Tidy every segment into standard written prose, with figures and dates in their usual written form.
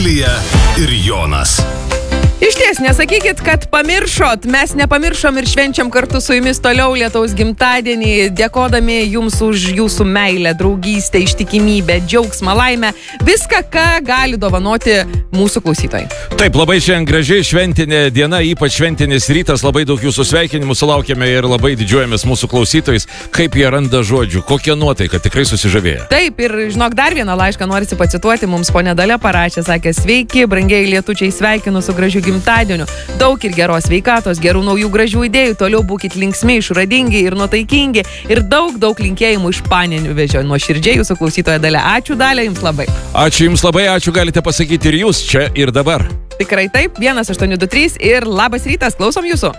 Vilija ir Jonas. Išties, nesakykit, kad pamiršot, mes nepamiršom ir švenčiam kartu su jumis toliau Lietaus gimtadienį, dėkodami jums už jūsų meilę, draugystę, ištikimybę, džiaugsmą, laimę, viską, ką gali dovanoti mūsų klausytojai. Taip, labai šiandien gražiai šventinė diena, ypač šventinis rytas, labai daug jūsų sveikinimų sulaukėme ir labai didžiuojamės mūsų klausytojais, kaip jie randa žodžių, kokia nuotaika, tikrai susižavėję. Taip, ir žinok, dar vieną laišką norisi pacituoti, mums ponė Dalia parašė, sakė, sveiki, brangieji lietučiai, sveikinu su gražiu gimtadieniu, daug ir geros sveikatos, gerų naujų gražių idėjų, toliau būkit linksmi, išradingi ir nuotaikingi ir daug linkėjimų iš Panevėžio. Nuoširdžiai jūsų klausytoja Dalia. Ačiū Dalia, jums labai. Ačiū jums labai, ačiū galite pasakyti ir jūs čia ir dabar. Tikrai taip, 1823 ir labas rytas, klausom jūsų.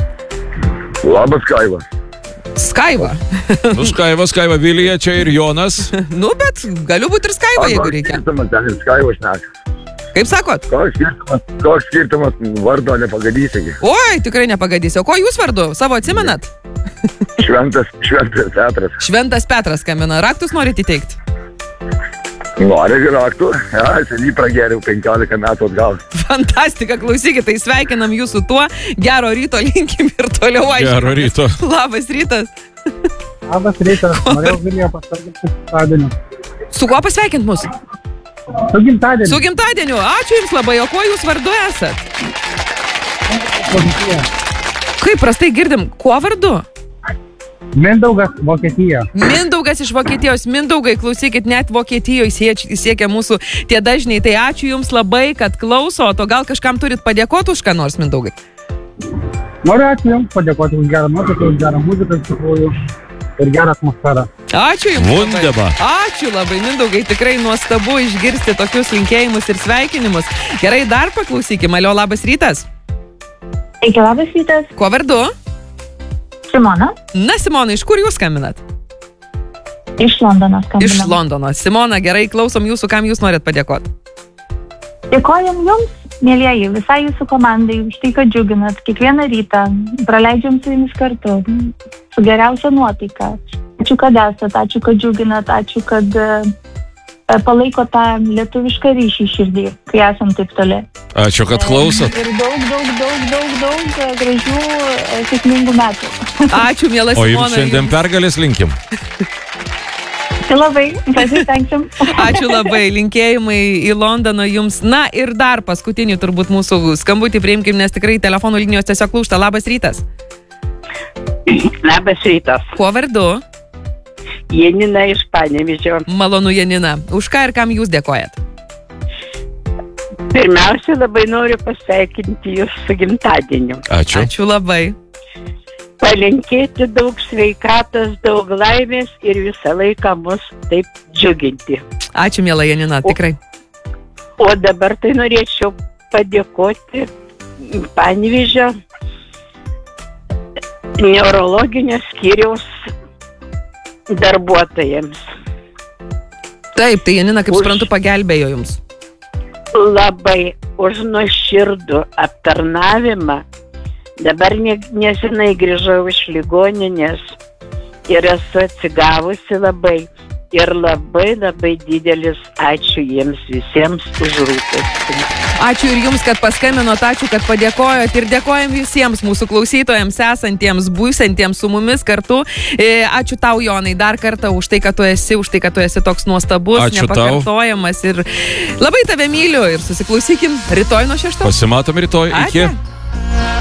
Labas, Kaiva. Skaiva. Skaiva, Vilija, čia ir Jonas. Bet galiu būti ir Skaiva, jeigu reikia. Skaiva šneka. Kaip sakot? Koks skirtumas vardo nepagadysi. Oi, tikrai nepagadysi. O ko jūs vardu? Savo atsimenat? Šventas Petras. Šventas Petras skambina. Raktus norite įteikti? Noriu raktų. Seniai pragėriau 15 metų atgal. Fantastika, klausykit, tai sveikinam jūsų tuo. Gero ryto linkim ir toliau aišku. Gero ryto. Labas rytas. Labas rytas. Norėjau Viliją pasveikinti gimtadieniu. Su kuo pasveikint mus? Su gimtadieniu. Su gimtadieniu. Ačiū jums labai. O kuo jūs vardu esat? Vokietija. Kaip prastai girdim, kuo vardu? Mindaugas, Vokietija. Mindaugas iš Vokietijos. Mindaugai, klausykit, net Vokietijoje siekia mūsų tie dažniai. Tai ačiū jums labai, kad klausot. O gal kažkam turit padėkoti už ką nors, Mindaugai? Noriu ačiū jums padėkoti už gerą nuotaiką, už gerą muziką, iš tikrųjų, ir gerą atmosferą. Ačiū jums labai. Wunderbar. Ačiū labai, Mindaugai. Tikrai nuostabu išgirsti tokius linkėjimus ir sveikinimus. Gerai, dar paklausykime. Alio, labas rytas. Sveiki, labas rytas. Kuo vardu? Simona. Na, Simona, iš kur jūs skambinat? Iš Londono skambinam. Iš Londono. Simona, gerai, klausom jūsų, kam jūs norit padėkoti. Dėkojam jums, mėlieji, visai jūsų komandai, už tai, kad džiuginat kiekvieną rytą. Praleidžiam su jumis kartu, su geriausia nuotaika. Ačiū, kad esat, ačiū, kad džiuginat, ačiū, kad palaiko tą lietuvišką ryšį širdį, kai esam taip toli. Ačiū, kad klausot. Ir daug gražių, sėkmingų metų. Ačiū, miela Simona. O jums šiandien pergalės linkim. Tai labai, pasistengsim. Ačiū labai, linkėjimai į Londoną jums. Na ir dar paskutinį turbūt mūsų skambutį priimkim, nes tikrai telefonų linijos tiesiog lūžta. Labas rytas. Labas rytas. Kuo vardu? Janina iš Panevėžio. Malonu, Janina. Už ką ir kam jūs dėkojat? Pirmiausia, labai noriu pasveikinti jūs su gimtadieniu. Ačiū. Ačiū labai. Palinkėti daug sveikatos, daug laimės ir visą laiką mus taip džiuginti. Ačiū, miela Janina, tikrai. O dabar tai norėčiau padėkoti Panevėžio neurologinio skyriaus darbuotojams. Taip, tai Janina, kaip suprantu, pagelbėjo jums. Labai už nuoširdų aptarnavimą. Dabar nesenai grįžau iš ligoninės ir esu atsigavusi labai. Ir labai didelis ačiū jiems visiems už rūpestį. Ačiū ir jums, kad paskambinot, ačiū, kad padėkojot ir dėkojam visiems mūsų klausytojams, esantiems, būsantiems su mumis kartu. Ačiū tau, Jonai, dar kartą už tai, kad tu esi toks nuostabus, ačiū nepakartojamas. Ir labai tave myliu ir susiklausykim rytoj nuo 6. Pasimatom rytoj. Iki.